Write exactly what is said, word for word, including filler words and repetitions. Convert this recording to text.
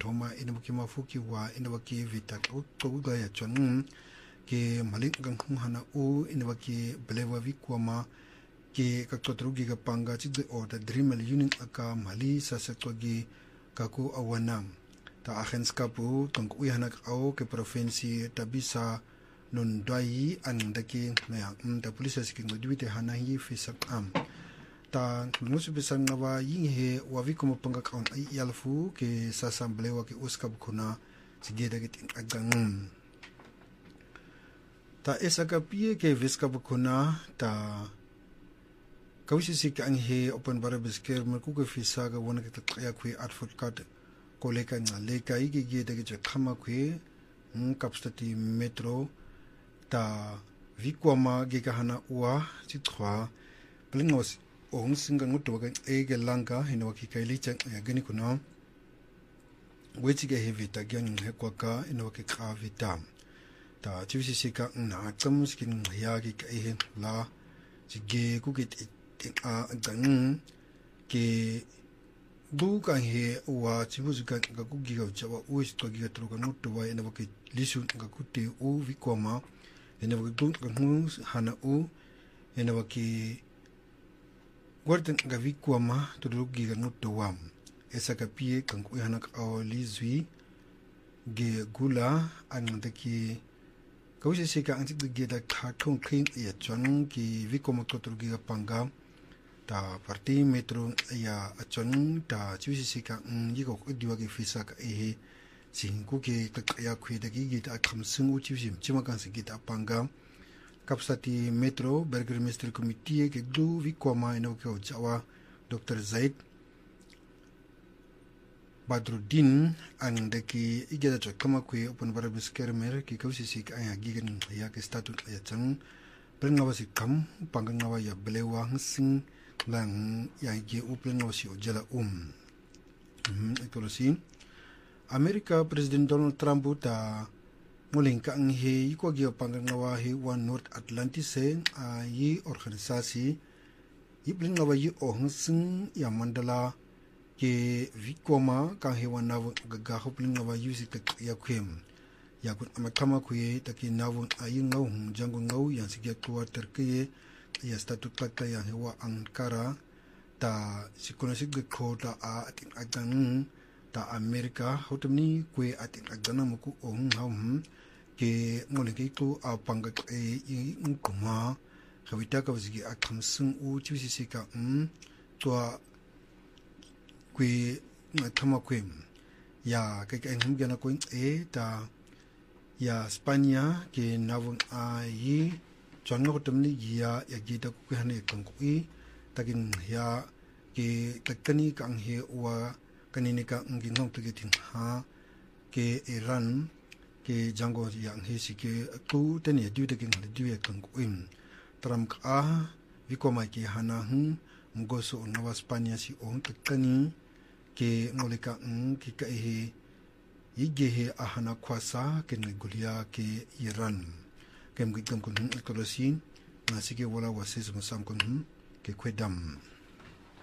thoma ina ki mafuki wa ina ki vita to ga ya chon ke malik gang hana u ina ki belewa vikwama ke kakotrugi ga panga chi de order dream union aka mali sa sektogi kaku awanam ta agens kapu tong u hana au ke provinsi tabisa non dai an daki na ta police skin duite hana hi fisak am ta nusu bisang nawa yin he wa vikumo panga kaun ai yalfu ke sa assemblewa ke uskab kuna sige dagi agang ta esaka pie ke viskab kuna ta kawisi sik ang he open bara bisker mer ku ke fisa ga wona ke ta khui advocate koleka ngale kai ge ge dagi je khama khui kapstati metro ta vikwama ge ka hana wa chi thwa plingos ong singa ngutu ga e ge langa hino ki kaili chang gani kuna wechi ge heavy ta gyang he kwa ka ino ki kha vita ta chivisi sika na cham skin ya gi ka he la chi ge ku ge a gang ke du ka he wa chibuzu ka ga ku gi ga chawa u sto gi ga tro ka ngutu wa ino ki lisu ga ku te u vikwama ino ga du ka hu hana u ino ki Gwartan ga vikwama to rugi ga ngutu wam esa ka pie kan ku hana ka oli zui ge gula an de ki kawse se ka antik de ge da kha thong khin ya chon ki vikwama to rugi ga panga ta parti metro ya achon ta chusi se ka ngi ko diwa ge fisa ka e sin ku ke ta ya khu de gi ta kham sung u chusi chima kan se gi ta panga kapsati metro burgemeester committee ke du vikwama ino ke jawa Doctor Zaid Badruddin ang deki igeda cho kama kwe open bara bisker mer ki kausi sik aya gigen ya ke statut ya chang prenga wasi kam panganga wa ya belewa sing lang ya ge uplenga wasi ojala um hmm ekolosi America President Donald Trump ta muling ka ang he ko gi pangangawa he one North Atlantic se a yi organisasi ibling ngawa yi ohngsing ya mandala ke vikoma ka he wan nawo ga hopling ngawa yusi ka ya kwem ya kun amakama kuye taki nawo ayi ngaw jangu ngaw yan sige tuwa terkiye ya statut ka ya he wa Ankara ta sikonasig ko ta a atin agan ta America hotumni kwe atin agana muku ong hawm ke ngole ke ko a panga e nguma khawita ka wisi a khamsung u chusi sika um to kwe ngama kwe ya ke ke ngum gana ko e ta ya Spania ke nawun a yi chonga hotumni ya ya gita ku hane kan ku e takin ya ke takani kang he wa kanini ka ngi ngom tugetin ha ke Iran ke jango yang hesi ke tu teni du de king du ye kan kuin tram ka vikoma ke hana hu ngoso nawa Spania si on takani ke ngoleka ng ki ka he yige he ahana kwasa ke ngulia ke Iran kem gitam kun ekolosin na sige wala wasis masam kun ke kwedam